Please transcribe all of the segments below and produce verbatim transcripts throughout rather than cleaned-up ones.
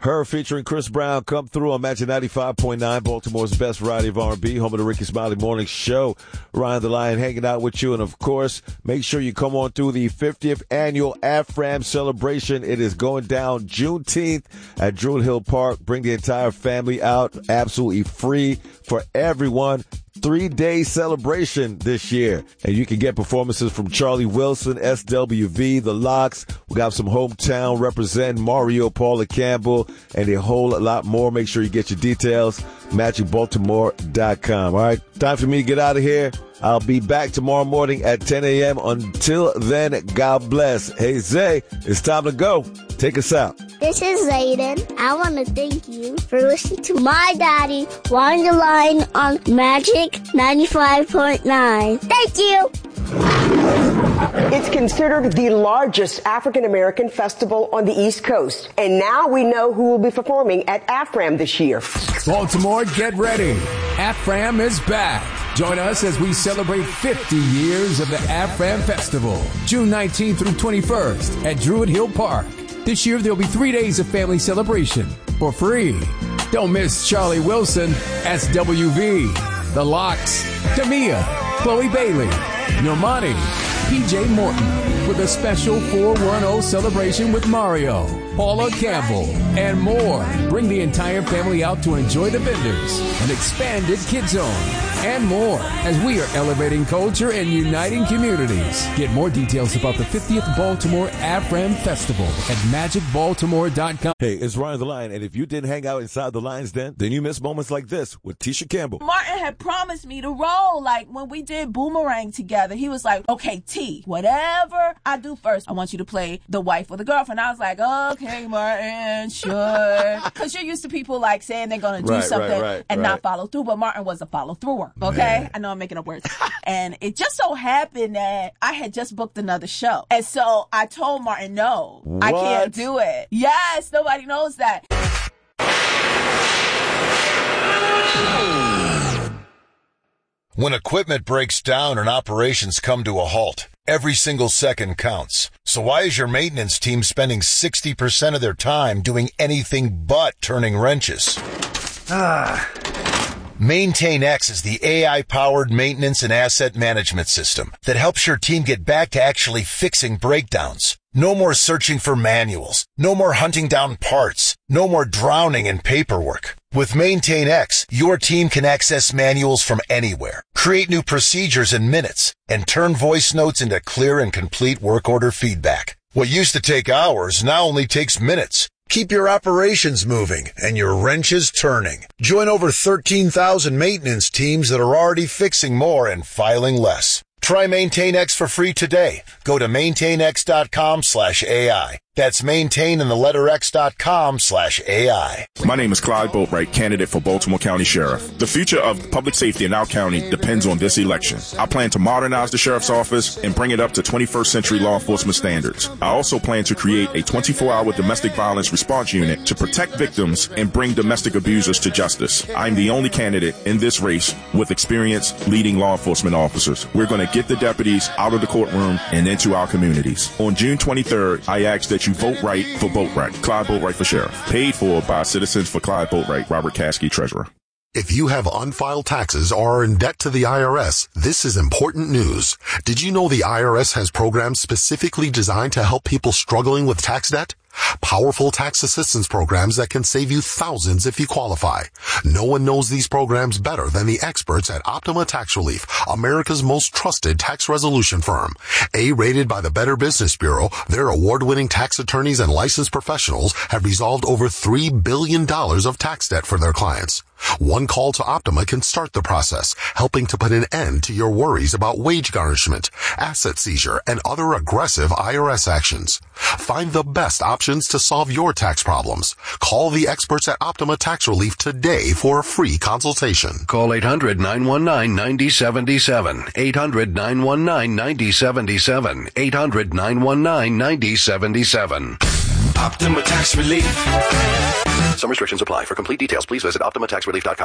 Her featuring Chris Brown, come through on Magic ninety-five point nine, Baltimore's best variety of R and B, home of the Ricky Smiley Morning Show. Ryan the Lion hanging out with you. And, of course, make sure you come on through the fiftieth annual AfRam celebration. It is going down Juneteenth at Druid Hill Park. Bring the entire family out, absolutely free for everyone. Three-day celebration this year. And you can get performances from Charlie Wilson, S W V, The Lox. We got some hometown represent, Mario, Paula Campbell, and a whole lot more. Make sure you get your details, magic baltimore dot com. All right, time for me to get out of here. I'll be back tomorrow morning at ten a.m. Until then, God bless. Hey, Zay, it's time to go. Take us out. This is Zayden. I want to thank you for listening to my daddy, Ryan the Lion, on Magic ninety-five point nine. Thank you. It's considered the largest African-American festival on the East Coast. And now we know who will be performing at AfRam this year. Baltimore, get ready. AfRam is back. Join us as we celebrate fifty years of the AfRam Festival, June nineteenth through twenty-first at Druid Hill Park. This year, there'll be three days of family celebration for free. Don't miss Charlie Wilson, S W V, The Lox, Tamia, Chloe Bailey, Normani, P J Morton, with a special four ten celebration with Mario, Paula Campbell, and more. Bring the entire family out to enjoy the vendors, an expanded Kids Zone, and more as we are elevating culture and uniting communities. Get more details about the fiftieth Baltimore AfRam Festival at magic baltimore dot com. Hey, it's Ryan the Lion, and if you didn't hang out inside the Lion's Den, then you miss moments like this with Tisha Campbell. Martin had promised me to roll, like when we did Boomerang together. He was like, okay, T, whatever I do first, I want you to play the wife or the girlfriend. I was like, okay, Martin, sure. Because you're used to people like saying they're going to do right, something right, right, and right. not follow through, but Martin was a follow-througher. Okay, Man. I know I'm making up words. And it just so happened that I had just booked another show. And so I told Martin, no, What? I can't do it. Yes, nobody knows that. When equipment breaks down and operations come to a halt, every single second counts. So why is your maintenance team spending sixty percent of their time doing anything but turning wrenches? Ah. MaintainX is the A I-powered maintenance and asset management system that helps your team get back to actually fixing breakdowns. No more searching for manuals. No more hunting down parts. No more drowning in paperwork. With MaintainX, your team can access manuals from anywhere, create new procedures in minutes, and turn voice notes into clear and complete work order feedback. What used to take hours now only takes minutes. Keep your operations moving and your wrenches turning. Join over thirteen thousand maintenance teams that are already fixing more and filing less. Try MaintainX for free today. Go to maintainx.com slash AI. That's maintain in the letter X dot com slash AI. My name is Clyde Boatwright, candidate for Baltimore County Sheriff. The future of public safety in our county depends on this election. I plan to modernize the Sheriff's Office and bring it up to twenty-first century law enforcement standards. I also plan to create a twenty-four hour domestic violence response unit to protect victims and bring domestic abusers to justice. I'm the only candidate in this race with experience leading law enforcement officers. We're going to get the deputies out of the courtroom and into our communities. On June twenty-third, I ask that you vote right for Boatwright. Clyde Boatwright for Sheriff. Paid for by Citizens for Clyde Boatwright. Robert Caskey, Treasurer. If you have unfiled taxes or are in debt to the I R S, this is important news. Did you know the I R S has programs specifically designed to help people struggling with tax debt? Powerful tax assistance programs that can save you thousands if you qualify. No one knows these programs better than the experts at Optima Tax Relief, America's most trusted tax resolution firm. A-rated by the Better Business Bureau, their award-winning tax attorneys and licensed professionals have resolved over three billion dollars of tax debt for their clients. One call to Optima can start the process, helping to put an end to your worries about wage garnishment, asset seizure, and other aggressive I R S actions. Find the best options to solve your tax problems. Call the experts at Optima Tax Relief today for a free consultation. Call eight hundred, nine one nine, nine zero seven seven. eight hundred, nine one nine, nine zero seven seven. eight hundred, nine one nine, nine zero seven seven. Optima Tax Relief. Some restrictions apply. For complete details, please visit optima tax relief dot com.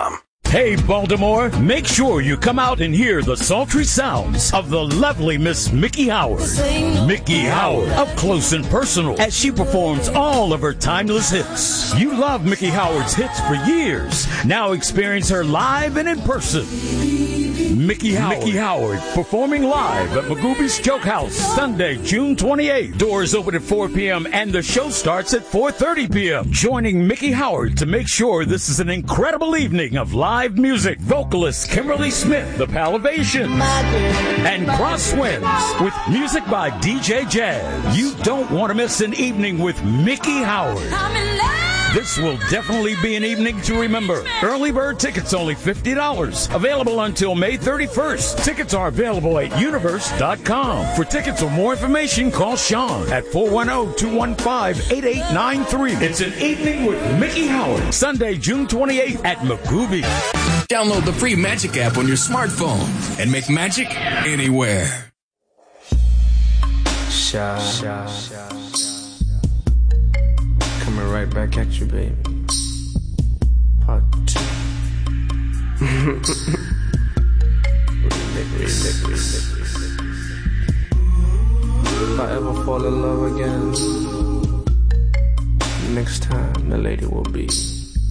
Hey, Baltimore, make sure you come out and hear the sultry sounds of the lovely Miss Mickey Howard. Mickey Howard, up close and personal, as she performs all of her timeless hits. You love Mickey Howard's hits for years. Now experience her live and in person. Mickey Howard. Mickey Howard, performing live at Magooby's Joke House, Sunday, June twenty-eighth. Doors open at four p.m. and the show starts at four thirty p.m. Joining Mickey Howard to make sure this is an incredible evening of live music. Vocalist Kimberly Smith, the Palavations, and Crosswinds, with music by D J Jazz. You don't want to miss an evening with Mickey Howard. This will definitely be an evening to remember. Early bird tickets only fifty dollars. Available until May thirty-first. Tickets are available at universe dot com. For tickets or more information, call Sean at four one zero, two one five, eight eight nine three. It's an evening with Mickey Howard. Sunday, June twenty-eighth at Magooby. Download the free Magic app on your smartphone and make magic anywhere. Shy, shy, shy. Coming right back at you, baby. Part two. Remix, remix, remix. If I ever fall in love again, next time the lady will be